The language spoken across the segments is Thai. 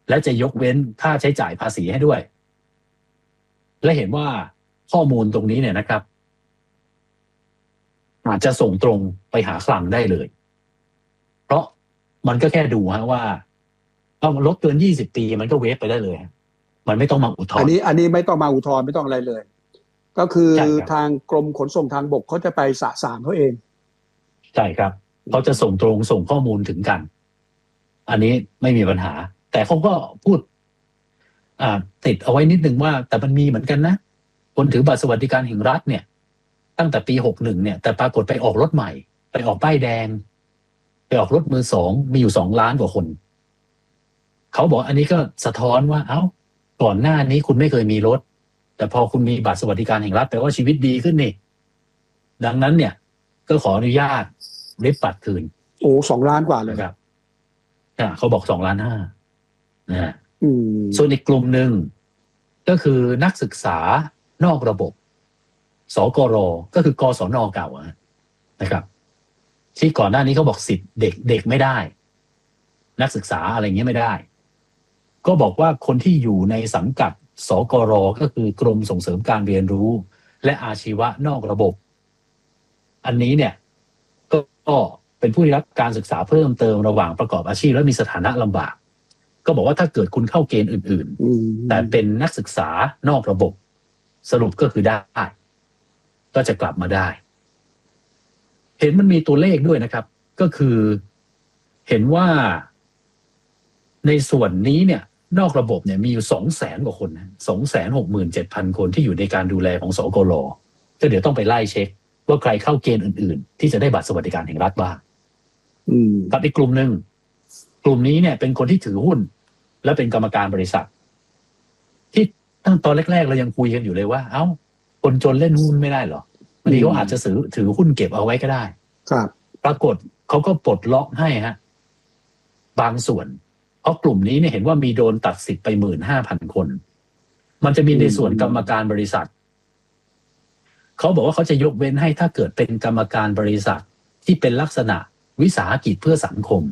และจะยกเว้นค่าใช้จ่ายภาษีให้ด้วยและเห็นว่าข้อมูลตรงนี้เนี่ยนะครับอาจจะส่งตรงไปหาคลังได้เลยเพราะมันก็แค่ดูว่าเอาลดเกิน20 ปีมันก็เวฟไปได้เลยมันไม่ต้องมาอุทธรณ์อันนี้ไม่ต้องมาอุทธรณ์ไม่ต้องอะไรเลยก็คือทางกรมขนส่งทางบกเขาจะไปสะสางเขาเองใช่ครับเขาจะส่งตรงส่งข้อมูลถึงกันอันนี้ไม่มีปัญหาแต่เขาก็พูดติดเอาไว้นิดนึงว่าแต่มันมีเหมือนกันนะคนถือบัตรสวัสดิการแห่งรัฐเนี่ยตั้งแต่ปี61เนี่ยแต่ปรากฏไปออกรถใหม่ไปออกป้ายแดงไปออกรถมือ2มีอยู่2 ล้านกว่าคนเขาบอกอันนี้ก็สะท้อนว่าก่อนหน้านี้คุณไม่เคยมีรถแต่พอคุณมีบัตรสวัสดิการแห่งรัฐแปลว่าชีวิตดีขึ้นนี่ดังนั้นเนี่ยก็ขออนุญาตริบบัตรคืน 2 ล้านกว่าเลยครับเขาบอก2.5 ล้านนะส่วนอีกกลุ่มหนึ่งก็คือนักศึกษานอกระบบสกรก็คือกศนเก่านะครับที่ก่อนหน้านี้เขาบอกสิทธิ์เด็กไม่ได้นักศึกษาอะไรเงี้ยไม่ได้ก็บอกว่าคนที่อยู่ในสังกัดสกรก็คือกรมส่งเสริมการเรียนรู้และอาชีวะนอกระบบอันนี้เนี่ยก็เป็นผู้ได้รับการศึกษาเพิ่มเติมระหว่างประกอบอาชีพและมีสถานะลำบากก็บอกว่าถ้าเกิดคุณเข้าเกณฑ์อื่นๆแต่เป็นนักศึกษานอกระบบสรุปก็คือได้ก็จะกลับมาได้เห็นมันมีตัวเลขด้วยนะครับก็คือเห็นว่าในส่วนนี้เนี่ยนอกระบบเนี่ยมีอยู่ 200,000 กว่าคนนะ 267,000 คนที่อยู่ในการดูแลของสกรก็เดี๋ยวต้องไปไล่เช็คว่าใครเข้าเกณฑ์อื่นๆที่จะได้บัตรสวัสดิการแห่งรัฐบ้างกับอีกกลุ่มนึงกลุ่มนี้เนี่ยเป็นคนที่ถือหุ้นและเป็นกรรมการบริษัทที่ตั้งตอนแรกๆเรายังคุยกันอยู่เลยว่าคนจนเล่นหุ้นไม่ได้หรอบางทีเขาอาจจะถือหุ้นเก็บเอาไว้ก็ได้ครับปรากฏเขาก็ปลดล็อกให้บางส่วนเพราะกลุ่มนี้เนี่ยเห็นว่ามีโดนตัดสิทธิ์ไป 15,000 คนมันจะมีในส่วนกรรมการบริษัทเขาบอกว่าเขาจะยกเว้นให้ถ้าเกิดเป็นกรรมการบริษัทที่เป็นลักษณะวิสาหกิจเพื่อสังคม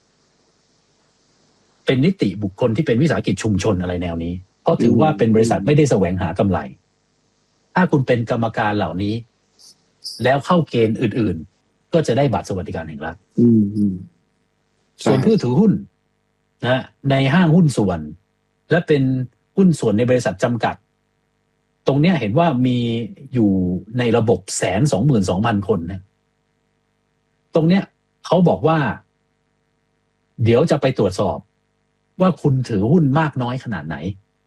เป็นนิติบุคคลที่เป็นวิสาหกิจชุมชนอะไรแนวนี้เพราะถือว่าเป็นบริษัทไม่ได้แสวงหากำไรถ้าคุณเป็นกรรมการเหล่านี้แล้วเข้าเกณฑ์อื่นๆก็จะได้บัตรสวัสดิการแห่งรัฐส่วนผู้ถือหุ้นในห้างหุ้นส่วนและเป็นหุ้นส่วนในบริษัทจำกัดตรงเนี้ยเห็นว่ามีอยู่ในระบบ 122,000 คนนะตรงเนี้ยเขาบอกว่าเดี๋ยวจะไปตรวจสอบว่าคุณถือหุ้นมากน้อยขนาดไหน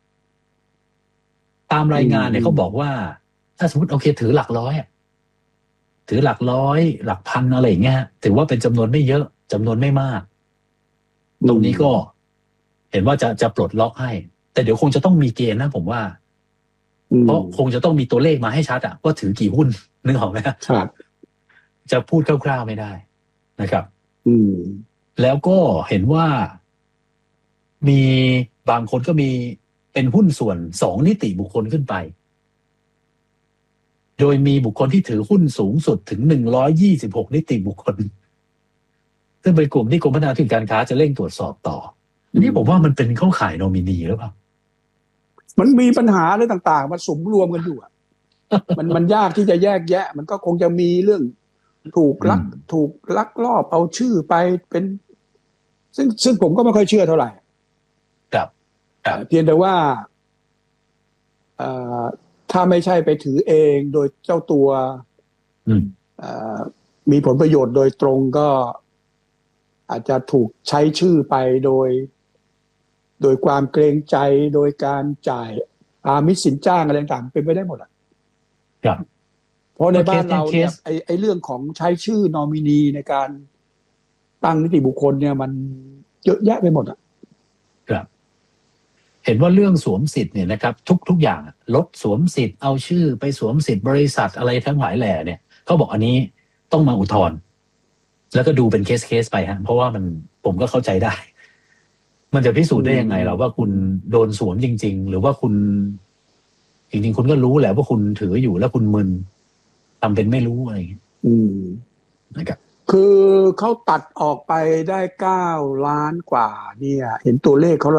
ตามรายงานเนี่ยเขาบอกว่าถ้าสมมติโอเคถือหลักร้อยถือหลักร้อยหลักพันอะไรอย่างเงี้ยถือว่าเป็นจำนวนไม่เยอะจำนวนไม่มากตรงนี้ก็เห็นว่าจะปลดล็อกให้แต่เดี๋ยวคงจะต้องมีเกณฑ์นะผมว่าเพราะคงจะต้องมีตัวเลขมาให้ชัดว่าถือกี่หุ้นนึกออกไหมครับจะพูดคร่าวๆไม่ได้นะครับแล้วก็เห็นว่ามีบางคนก็มีเป็นหุ้นส่วน2 นิติบุคคลขึ้นไปโดยมีบุคคลที่ถือหุ้นสูงสุดถึง126 นิติบุคคลซึ่งเป็นกลุ่มที่กรมพัฒนาธุรกิจการค้าจะเร่งตรวจสอบต่ออันนี้ผมว่ามันเป็นเข้าข่ายโนมินีหรือเปล่ามันมีปัญหาอะไรต่างๆมาสุมรวมกันอยู่มันยากที่จะแยกแยะมันก็คงจะมีเรื่องถูกลักลอบเอาชื่อไปเป็นซึ่งผมก็ไม่ค่อยเชื่อเท่าไหร่ครับเพียงแต่ว่าถ้าไม่ใช่ไปถือเองโดยเจ้าตัวมีผลประโยชน์โดยตรงก็อาจจะถูกใช้ชื่อไปโดยความเกรงใจโดยการจ่ายอามิสสินจ้างอะไรต่างๆเป็นไปได้หมดครับเพราะในบ้านเราเนี่ยไอ้เรื่องของใช้ชื่อนอมินีในการตั้งนิติบุคคลเนี่ยมันเยอะแยะไปหมดครับเห็นว่าเรื่องสวมสิทธิ์เนี่ยนะครับทุกอย่างลดสวมสิทธิ์เอาชื่อไปสวมสิทธิ์บริษัทอะไรทั้งหลายแหล่เนี่ยเขาบอกอันนี้ต้องมาอุทธรณ์แล้วก็ดูเป็นเคสไปเพราะว่าผมก็เข้าใจได้มันจะพิสูจน์ได้ยังไงเราว่าคุณโดนสวมจริงๆหรือว่าคุณจริงๆคุณก็รู้แหละว่าคุณถืออยู่แล้วคุณมึนทำเป็นไม่รู้อะไรอย่างนี้นะครับคือเขาตัดออกไปได้9 ล้านกว่าเนี่ยเห็นตัวเลขเขา